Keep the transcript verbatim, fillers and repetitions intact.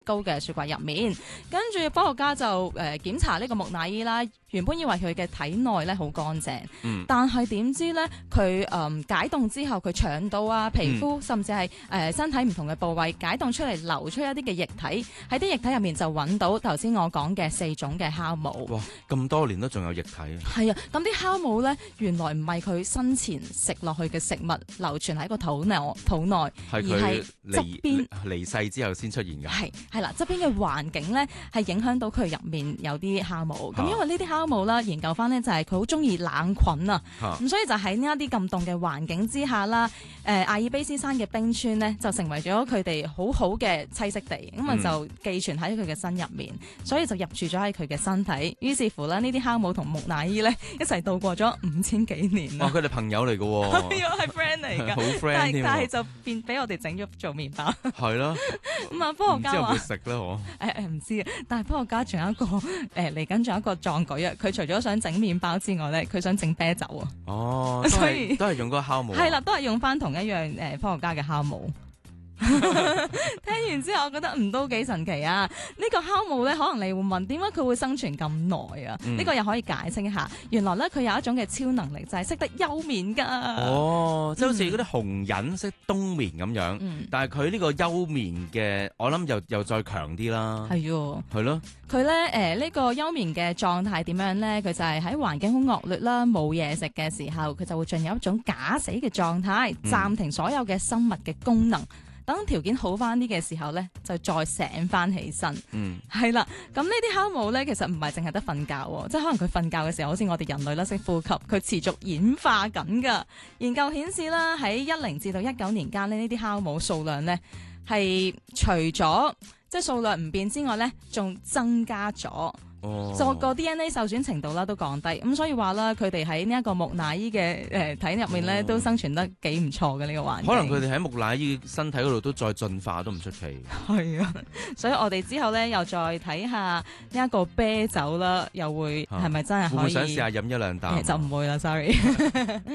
高嘅雪櫃入面，跟住科學家就誒、呃、檢查呢個木乃伊啦。原本以為佢嘅體內咧好乾淨， 嗯、 但係點知咧佢誒解凍之後，佢腸道啊、皮膚、嗯、甚至係誒、呃、身體唔同嘅部位解凍出嚟，流出一啲嘅液體，喺啲液體入面就揾到頭先我講嘅四種嘅酵母。 哇！咁多年都仲有液體。 係啊，咁啲酵母咧原來唔係佢生前食落去嘅食物流傳喺個肚內肚內，而係側邊離世之後先出現㗎。 係係啦，側邊嘅環境咧係影響到佢入面有啲酵母。咁、啊、因為呢啲酵母啦，研究翻咧就係佢好中意冷菌啊，咁、啊、所以就喺呢一啲咁凍嘅環境之下啦，誒、呃、阿爾卑斯山嘅冰川咧就成為咗佢哋好好嘅棲息地，咁啊、嗯、就寄存喺佢嘅身入面，所以就入住咗喺佢嘅身體。於是乎咧，呢啲酵母同木乃伊咧一齊度過咗五千幾年啦。 哇！佢哋朋友嚟㗎喎， 係啊，係 friend 嚟㗎， 好 friend 添。 但係就變俾我哋整咗做麵包。 係咯， 咁啊科學家話唔知有冇食咧？我誒誒唔知啊，但係科學家仲有一個誒嚟緊仲有一個壯舉啊！佢除咗想整麵包之外咧，佢想整啤酒啊！ 哦，所以都係用嗰個酵母。 係啦，都係用翻同一樣誒、呃、科學家嘅酵母。聽完之後，我覺得唔都幾神奇啊！呢、這個酵母咧，可能你會問點解佢會生存咁耐啊？呢、嗯、個又可以解釋一下。原來咧，佢有一種嘅超能力，就係、是、識得休眠噶。 哦，即係好似嗰啲紅人識冬眠咁樣。嗯、但係佢呢個休眠嘅，我諗又又再強啲啦。係喎，係咯。佢咧誒呢、呃這個休眠嘅狀態點樣咧？佢就係喺環境好惡劣啦，冇嘢食嘅時候，佢就會進入一種假死嘅狀態，暫停所有嘅生物嘅功能。等條件好翻啲嘅時候咧，就再醒翻起身。嗯，係啦。咁呢啲酵母咧，其實唔係淨係得瞓覺，即係可能佢瞓覺嘅時候，好似我哋人類啦，識呼吸，佢持續演化緊噶。研究顯示啦，喺一零至到一九年間呢，呢啲酵母數量咧係除咗即係數量唔變之外咧，仲增加咗。哦，就個 D N A 受損程度啦都降低，咁所以話啦，佢哋喺呢一個木乃伊嘅誒體入面咧，哦、都生存得幾唔錯嘅呢個環境。可能佢哋喺木乃伊身體嗰度都再進化都唔出奇。係啊，所以我哋之後咧又再睇下呢一個啤酒啦，又會係咪真係可以？會唔會想試下飲一兩啖？就唔會啦，sorry。